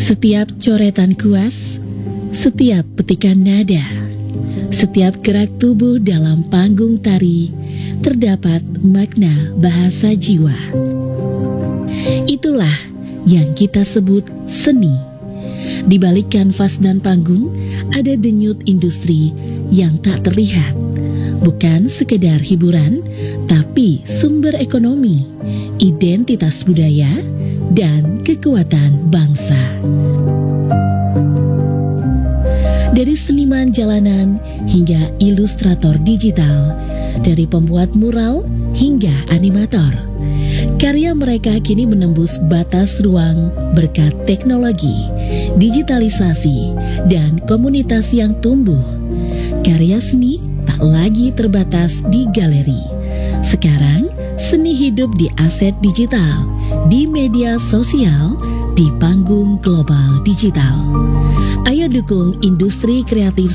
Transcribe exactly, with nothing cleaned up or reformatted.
Setiap coretan kuas, setiap petikan nada, setiap gerak tubuh dalam panggung tari terdapat makna bahasa jiwa. Itulah yang kita sebut seni. Di balik kanvas dan panggung ada denyut industri yang tak terlihat. Bukan sekedar hiburan, tapi sumber ekonomi, identitas budaya, dan kekuatan bangsa. Dari seniman jalanan hingga ilustrator digital, dari pembuat mural hingga animator, karya mereka kini menembus batas ruang berkat teknologi, digitalisasi, dan komunitas yang tumbuh. Karya seni tak lagi terbatas di galeri. Sekarang, seni hidup di aset digital, di media sosial, di panggung global digital. Ayo dukung industri kreatif